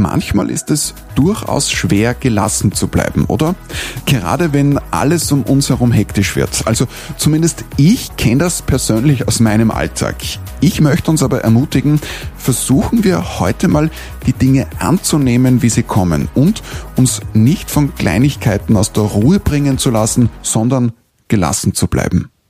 manchmal ist es durchaus schwer, gelassen zu bleiben, oder? Gerade wenn alles um uns herum hektisch wird. Also zumindest ich kenne das persönlich aus meinem Alltag. Ich möchte uns aber ermutigen, versuchen wir heute mal die Dinge anzunehmen, wie sie kommen und uns nicht von Kleinigkeiten aus der Ruhe bringen zu lassen, sondern gelassen zu bleiben.